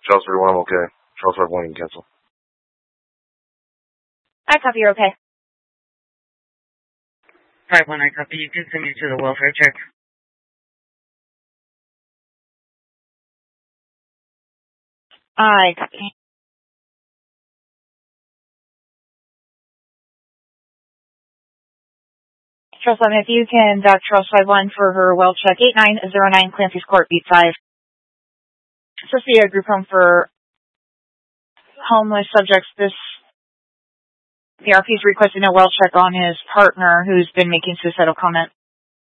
Charles 31, I'm okay. Charles 51, you can cancel. I copy, you're okay. 51, I copy. You can send me to the welfare check. I copy. Charles 7, if you can dock Charles 51 for her well check 8909 Clancy's Court, beat 5. Sophia Group Home for homeless subjects. This PRP is requesting a well check on his partner who's been making suicidal comments.